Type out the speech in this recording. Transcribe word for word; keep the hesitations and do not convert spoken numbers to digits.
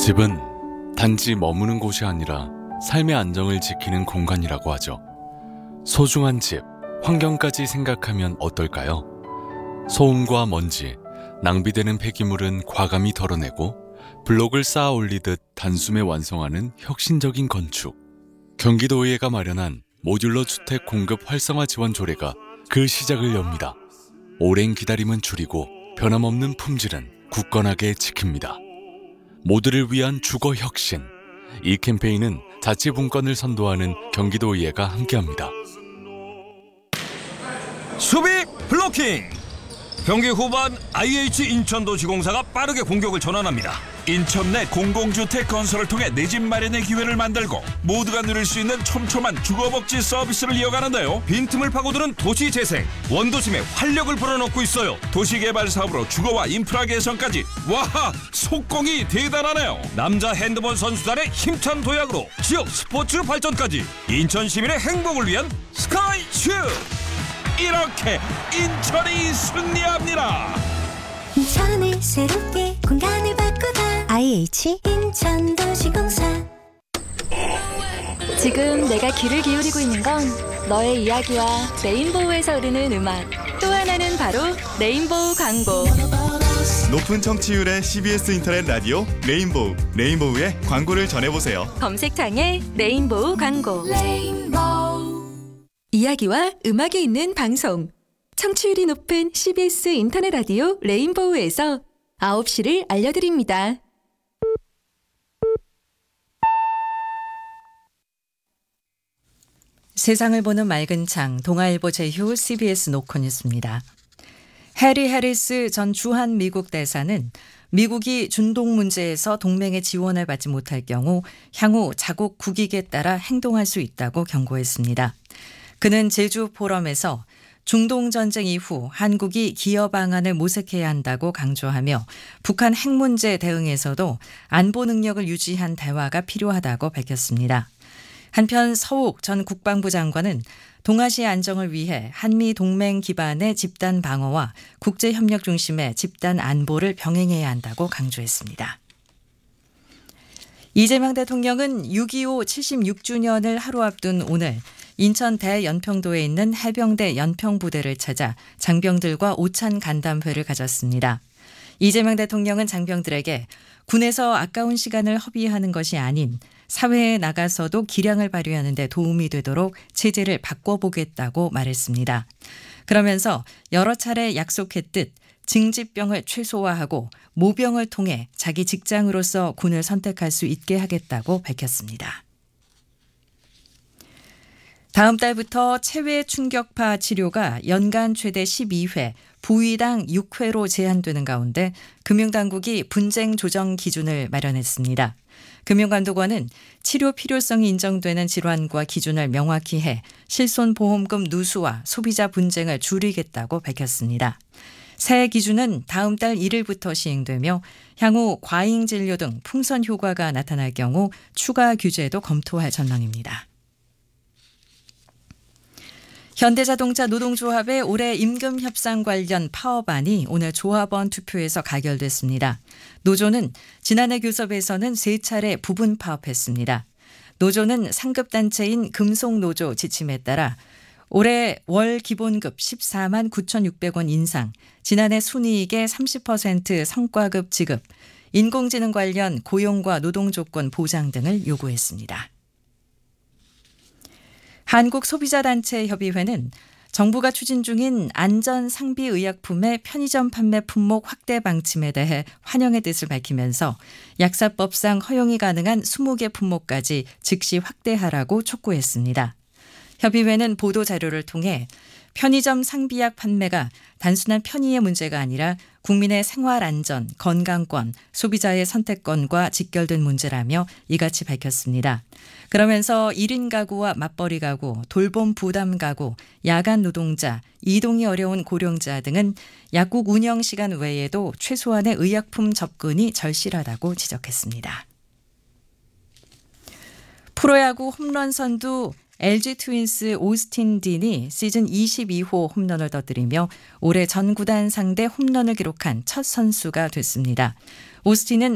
집은 단지 머무는 곳이 아니라 삶의 안정을 지키는 공간이라고 하죠. 소중한 집, 환경까지 생각하면 어떨까요? 소음과 먼지, 낭비되는 폐기물은 과감히 덜어내고 블록을 쌓아 올리듯 단숨에 완성하는 혁신적인 건축. 경기도의회가 마련한 모듈러 주택 공급 활성화 지원 조례가 그 시작을 엽니다. 오랜 기다림은 줄이고 변함없는 품질은 굳건하게 지킵니다. 모두를 위한 주거 혁신. 이 캠페인은 자치분권을 선도하는 경기도의회가 함께합니다. 수비 블로킹! 경기 후반 아이에이치 인천도시공사가 빠르게 공격을 전환합니다. 인천 내 공공주택 건설을 통해 내 집 마련의 기회를 만들고 모두가 누릴 수 있는 촘촘한 주거복지 서비스를 이어가는데요. 빈틈을 파고드는 도시재생, 원도심에 활력을 불어넣고 있어요. 도시개발 사업으로 주거와 인프라 개선까지. 와, 속공이 대단하네요. 남자 핸드볼 선수단의 힘찬 도약으로 지역 스포츠 발전까지. 인천 시민의 행복을 위한 스카이슈! 이렇게 인천이 승리합니다. 인천을 새롭게 공간을 바꾸다 아이에이치 인천도시공사. 지금 내가 귀를 기울이고 있는 건 너의 이야기와 레인보우에서 흐르는 음악, 또 하나는 바로 레인보우 광고. 높은 청취율의 씨비에스 인터넷 라디오 레인보우, 레인보우의 광고를 전해보세요. 검색창에 레인보우 광고. 레인보우. 이야기와 음악이 있는 방송, 청취율이 높은 씨비에스 인터넷 라디오 레인보우에서 아홉 시를 알려드립니다. 세상을 보는 맑은 창, 동아일보 제휴 씨비에스 노컷 뉴스입니다. 해리 해리스 전 주한 미국 대사는 미국이 중동 문제에서 동맹의 지원을 받지 못할 경우 향후 자국 국익에 따라 행동할 수 있다고 경고했습니다. 그는 제주 포럼에서 중동 전쟁 이후 한국이 기여 방안을 모색해야 한다고 강조하며 북한 핵 문제 대응에서도 안보 능력을 유지한 대화가 필요하다고 밝혔습니다. 한편 서욱 전 국방부 장관은 동아시아 안정을 위해 한미 동맹 기반의 집단 방어와 국제 협력 중심의 집단 안보를 병행해야 한다고 강조했습니다. 이재명 대통령은 육이오 칠십육 주년을 하루 앞둔 오늘 인천 대연평도에 있는 해병대 연평부대를 찾아 장병들과 오찬 간담회를 가졌습니다. 이재명 대통령은 장병들에게 군에서 아까운 시간을 허비하는 것이 아닌 사회에 나가서도 기량을 발휘하는 데 도움이 되도록 체제를 바꿔보겠다고 말했습니다. 그러면서 여러 차례 약속했듯 징집병을 최소화하고 모병을 통해 자기 직장으로서 군을 선택할 수 있게 하겠다고 밝혔습니다. 다음 달부터 체외 충격파 치료가 연간 최대 십이 회, 부위당 육 회로 제한되는 가운데 금융당국이 분쟁 조정 기준을 마련했습니다. 금융감독원은 치료 필요성이 인정되는 질환과 기준을 명확히 해 실손보험금 누수와 소비자 분쟁을 줄이겠다고 밝혔습니다. 새 기준은 다음 달 일 일부터 시행되며 향후 과잉 진료 등 풍선 효과가 나타날 경우 추가 규제도 검토할 전망입니다. 현대자동차 노동조합의 올해 임금 협상 관련 파업안이 오늘 조합원 투표에서 가결됐습니다. 노조는 지난해 교섭에서는 세 차례 부분 파업했습니다. 노조는 상급단체인 금속노조 지침에 따라 올해 월 기본급 십사만 구천육백 원 인상, 지난해 순이익의 삼십 퍼센트 성과급 지급, 인공지능 관련 고용과 노동조건 보장 등을 요구했습니다. 한국소비자단체협의회는 정부가 추진 중인 안전상비의약품의 편의점 판매 품목 확대 방침에 대해 환영의 뜻을 밝히면서 약사법상 허용이 가능한 이십 개 품목까지 즉시 확대하라고 촉구했습니다. 협의회는 보도자료를 통해 편의점 상비약 판매가 단순한 편의의 문제가 아니라 국민의 생활안전, 건강권, 소비자의 선택권과 직결된 문제라며 이같이 밝혔습니다. 그러면서 일 인 가구와 맞벌이 가구, 돌봄 부담 가구, 야간 노동자, 이동이 어려운 고령자 등은 약국 운영 시간 외에도 최소한의 의약품 접근이 절실하다고 지적했습니다. 프로야구 홈런 선두 엘지 트윈스 오스틴 딘이 시즌 이십이 호 홈런을 터뜨리며 올해 전 구단 상대 홈런을 기록한 첫 선수가 됐습니다. 오스틴은